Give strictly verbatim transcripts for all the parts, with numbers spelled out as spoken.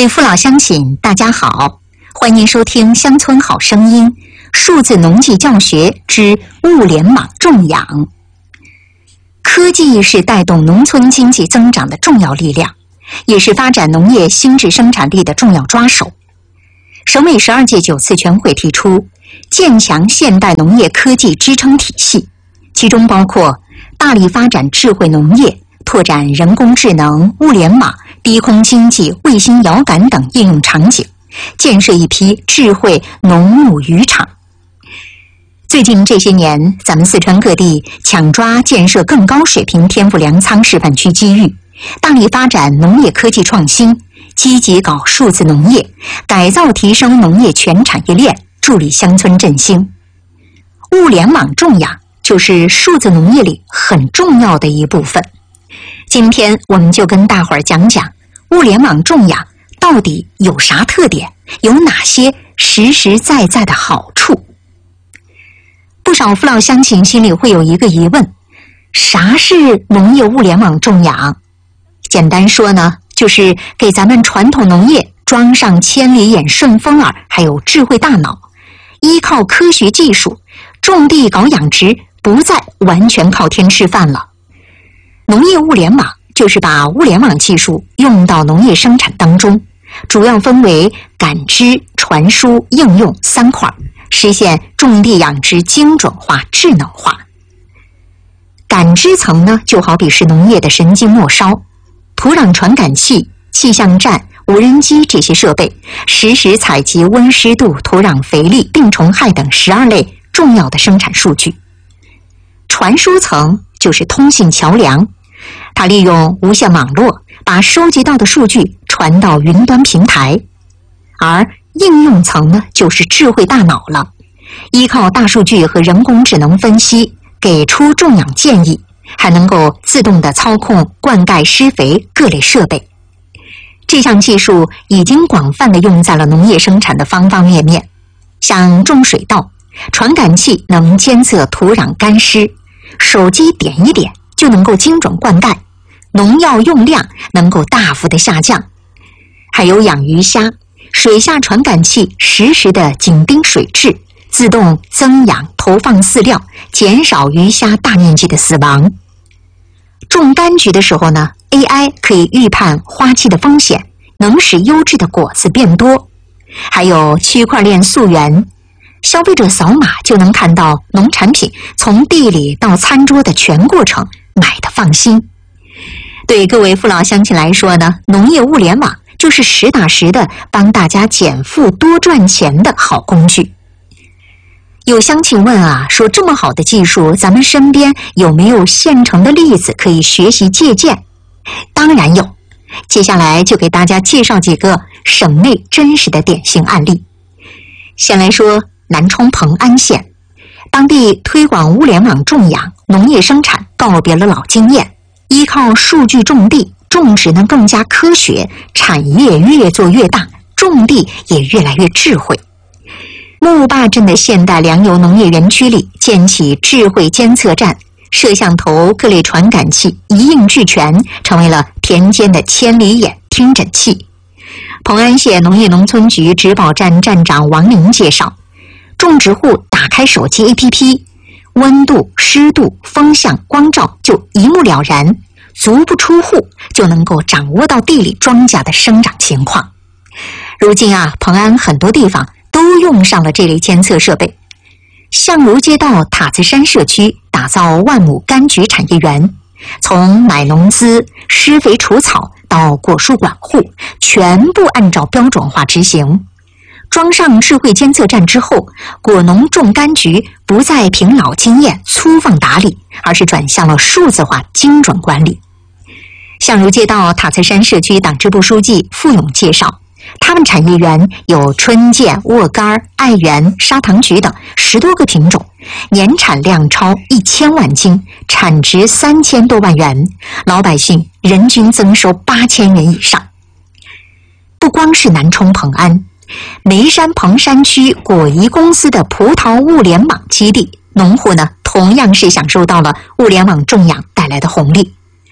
位父老乡亲，大家好，欢迎收听《乡村好声音》数字农技教学之物联网种养。科技是带动农村经济增长的重要力量，也是发展农业新质生产力的重要抓手。省委十二届九次全会提出建强现代农业科技支撑体系，其中包括大力发展智慧农业，拓展人工智能、物联网、低空经济、卫星遥感等应用场景，建设一批智慧农牧渔场。最近这些年，咱们四川各地抢抓建设更高水平天府粮仓示范区机遇，大力发展农业科技创新，积极搞数字农业，改造提升农业全产业链，助力乡村振兴。物联网种养就是数字农业里很重要的一部分。今天我们就跟大伙儿讲讲物联网种养到底有啥特点，有哪些实实在在的好处。不少父老乡亲心里会有一个疑问，啥是农业物联网种养？简单说呢，就是给咱们传统农业装上千里眼、顺风耳，还有智慧大脑，依靠科学技术种地搞养殖，不再完全靠天吃饭了。农业物联网就是把物联网技术用到农业生产当中，主要分为感知、传输、应用三块，实现种地养殖精准化、智能化。感知层呢，就好比是农业的神经末梢，土壤传感器、气象站、无人机这些设备实时采集温湿度、土壤肥力、病虫害等十二类重要的生产数据。传输层就是通信桥梁，它利用无线网络把收集到的数据传到云端平台。而应用层呢，就是智慧大脑了，依靠大数据和人工智能分析，给出种养建议，还能够自动的操控灌溉、施肥各类设备。这项技术已经广泛的用在了农业生产的方方面面，像种水稻，传感器能监测土壤干湿，手机点一点就能够精准灌溉，农药用量能够大幅的下降。还有养鱼虾，水下传感器实时的紧盯水质，自动增氧投放饲料，减少鱼虾大面积的死亡。种柑橘的时候呢， A I 可以预判花期的风险，能使优质的果子变多。还有区块链溯源，消费者扫码就能看到农产品从地里到餐桌的全过程，买的放心。对各位父老乡亲来说呢，农业物联网就是实打实的帮大家减负多赚钱的好工具。有乡亲问啊，说这么好的技术，咱们身边有没有现成的例子可以学习借鉴？当然有，接下来就给大家介绍几个省内真实的典型案例。先来说南充蓬安县，当地推广物联网种养，农业生产告别了老经验，依靠数据种地，种植呢更加科学，产业越做越大，种地也越来越智慧。木坝镇的现代粮油农业园区里建起智慧监测站，摄像头、各类传感器一应俱全，成为了田间的千里眼听诊器。蓬安县农业农村局植保站站长王林介绍，种植户打开手机 A P P， 温度、湿度、风向、光照就一目了然，足不出户就能够掌握到地里庄稼的生长情况。如今啊，蓬安很多地方都用上了这类监测设备。相如街道塔子山社区打造万亩柑橘产业园，从买农资、施肥除草到果树管护，全部按照标准化执行。装上智慧监测站之后，果农种柑橘不再凭老经验粗放打理，而是转向了数字化精准管理。相如街道塔子山社区党支部书记付勇介绍，他们产业园有春见、沃柑、爱媛、砂糖橘等十多个品种，年产量超一千万斤，产值三千多万元，老百姓人均增收八千元以上。不光是南充蓬安，眉山蓬山区果宜公司的葡萄物联网基地，农户呢同样是享受到了物联网种养带来的红利。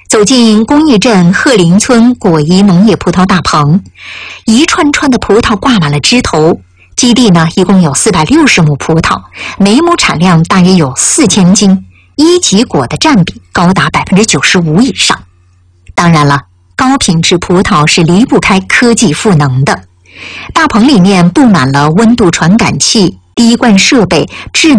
走进公益镇鹤林村果宜农业葡萄大棚，一串串的葡萄挂满了枝头。基地呢，一共有四百六十亩葡萄，每亩产量大约有四千斤，一级果的占比高达百分之九十五以上。当然了，高品质葡萄是离不开科技赋能的。大棚里面布满了温度传感器、滴灌设备、智能